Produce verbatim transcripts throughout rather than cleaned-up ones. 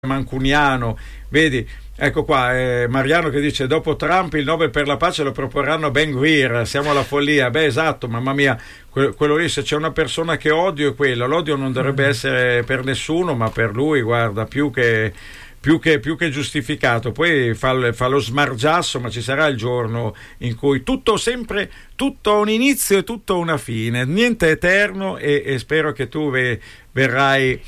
mancuniano, vedi, ecco qua eh, Mariano che dice: dopo Trump il Nobel per la pace lo proporranno a Ben Gvir, siamo alla follia. Beh, esatto, mamma mia, que- quello lì, se c'è una persona che odio è quello. L'odio non dovrebbe essere per nessuno, ma per lui, guarda, più che più che, più che giustificato. Poi fa, fa lo smargiasso, ma ci sarà il giorno in cui tutto sempre, tutto ha un inizio e tutto una fine, niente è eterno, e, e spero che tu ve, verrai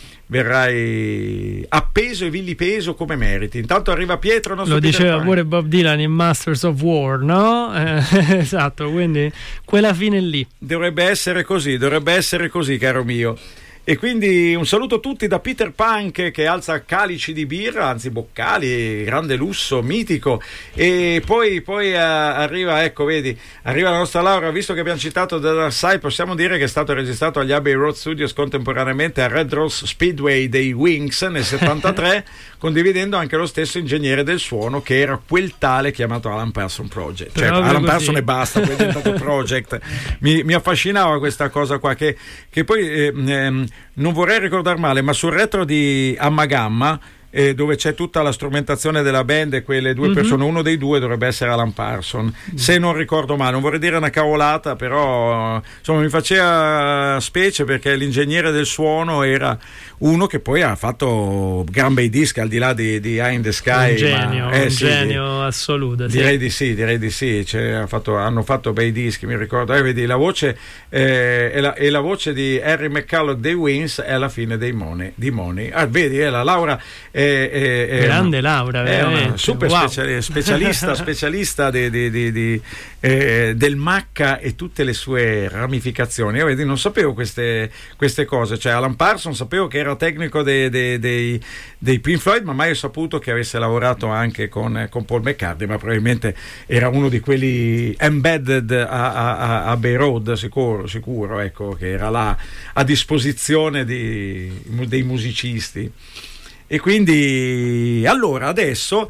verrai appeso e vilipeso come meriti. Intanto arriva Pietro, lo diceva pure Bob Dylan in Masters of War, no? Eh, esatto, quindi quella fine lì dovrebbe essere così, dovrebbe essere così, caro mio. E quindi un saluto a tutti da Peter Punk, che alza calici di birra, anzi boccali, grande lusso, mitico. E poi, poi uh, arriva, ecco, vedi, arriva la nostra Laura. Visto che abbiamo citato The Dark Side, possiamo dire che è stato registrato agli Abbey Road Studios contemporaneamente a Red Rose Speedway dei Wings nel settantatré, condividendo anche lo stesso ingegnere del suono, che era quel tale chiamato Alan Parsons Project. Cioè Alan così. Parsons e basta, poi è diventato Project. Mi, mi affascinava questa cosa qua, che, che poi eh, ehm, non vorrei ricordare male, ma sul retro di Amma Gamma, eh, dove c'è tutta la strumentazione della band e quelle due mm-hmm. persone, uno dei due dovrebbe essere Alan Parsons, mm-hmm. se non ricordo male. Non vorrei dire una cavolata, però insomma mi faceva specie, perché l'ingegnere del suono era uno che poi ha fatto gran bei dischi, al di là di, di Eye in the Sky. Un genio, ma, eh, un sì, genio di, assoluto. Sì. Direi di sì, direi di sì. Cioè, ha fatto, hanno fatto bei dischi, mi ricordo. Eh, vedi, la voce eh, e, la, e la voce di Harry McCulloch dei Wings è alla fine dei Money. Di Money. Ah, vedi, eh, la Laura è, è, è grande una, Laura, è veramente. Una super wow. speciali, specialista, specialista di, di, di, di, eh, del Macca e tutte le sue ramificazioni. Io, vedi, non sapevo queste, queste cose. Cioè, Alan Parsons sapevo che era tecnico dei, dei, dei, dei Pink Floyd, ma mai ho saputo che avesse lavorato anche con, con Paul McCartney, ma probabilmente era uno di quelli embedded a, a, a Bay Road, sicuro, sicuro, ecco, che era là a disposizione di, dei musicisti. E quindi allora adesso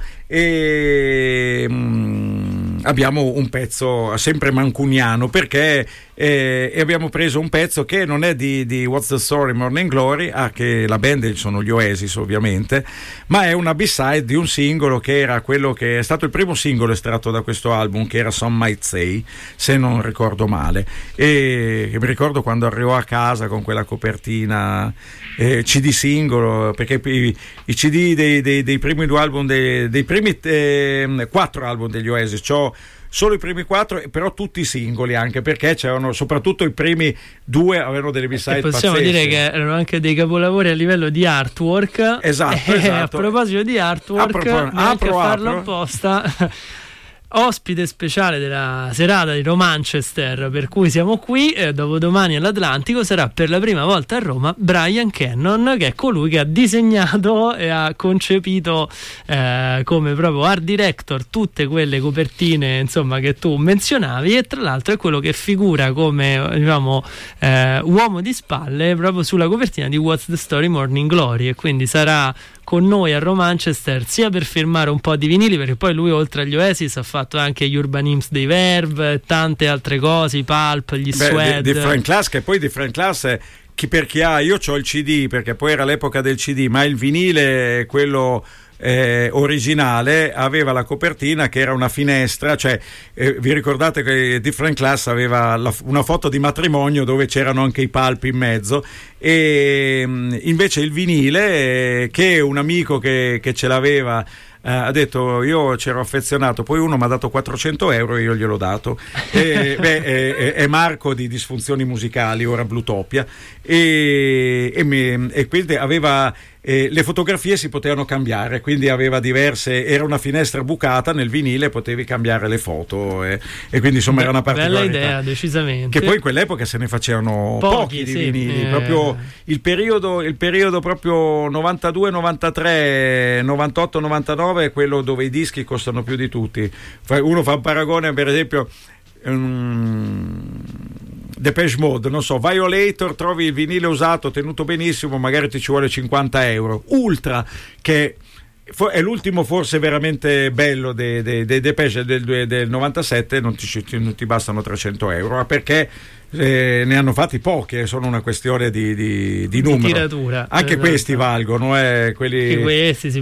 eh, mh, abbiamo un pezzo sempre mancuniano, perché eh, e abbiamo preso un pezzo che non è di, di What's the Story Morning Glory, ah, che la band sono gli Oasis ovviamente, ma è una B-side di un singolo che era quello che è stato il primo singolo estratto da questo album, che era Some Might Say, se non ricordo male. E, e mi ricordo quando arrivò a casa con quella copertina eh, C D singolo, perché i, i C D dei, dei, dei primi due album, dei, dei primi eh, quattro album degli Oasis, c'ho solo i primi quattro, però tutti singoli, anche perché c'erano, soprattutto i primi due avevano delle B-side pazzesche. Possiamo dire che erano anche dei capolavori a livello di artwork. Esatto, eh, esatto. A proposito di artwork, apro, neanche apro, a farlo apro. apposta. Ospite speciale della serata di Romanchester, per cui siamo qui, eh, dopodomani all'Atlantico sarà per la prima volta a Roma Brian Cannon, che è colui che ha disegnato e ha concepito eh, come proprio art director tutte quelle copertine, insomma, che tu menzionavi, e tra l'altro è quello che figura come, diciamo, eh, uomo di spalle proprio sulla copertina di What's the Story Morning Glory, e quindi sarà con noi a Romanchester sia per firmare un po' di vinili, perché poi lui oltre agli Oasis ha fatto anche gli Urban Hymns dei Verve, tante altre cose, i Pulp, gli Beh, Suede. di, di Frank Class, che poi di Frank Class è, chi per chi ha, io c'ho il C D, perché poi era l'epoca del C D, ma il vinile, quello Eh, originale, aveva la copertina che era una finestra, cioè eh, vi ricordate che Different Class aveva la, una foto di matrimonio dove c'erano anche i Pulp in mezzo, e mh, invece il vinile eh, che un amico che, che ce l'aveva Uh, ha detto, io c'ero affezionato, poi uno mi ha dato quattrocento euro e io gliel'ho dato. E, beh, è, è Marco di Disfunzioni Musicali, ora Bluetopia, e, e, mi, e quindi aveva eh, le fotografie si potevano cambiare, quindi aveva diverse, era una finestra bucata nel vinile, potevi cambiare le foto, e, e quindi insomma Beh, era una particolarità. Bella idea, decisamente. Che poi in quell'epoca se ne facevano pochi, pochi di sì, vinili, eh. proprio il periodo, il periodo proprio novantadue novantatré novantotto novantanove è quello dove i dischi costano più di tutti. Uno fa un paragone, per esempio um, Depeche Mode, non so, Violator, trovi il vinile usato tenuto benissimo, magari ti ci vuole cinquanta euro. Ultra, che è l'ultimo forse veramente bello dei de, de Depeche del, del novantasette, non ti, non ti bastano trecento euro, perché eh, ne hanno fatti pochi, è solo una questione di, di, di numero. Tiratura. Anche esatto. Questi valgono, eh, quelli... Anche questi si